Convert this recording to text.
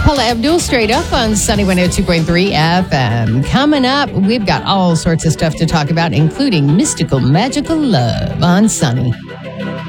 Paula Abdul straight up on Sunny 102.3 FM. Coming up, we've got all sorts of stuff to talk about, including mystical, magical love on Sunny.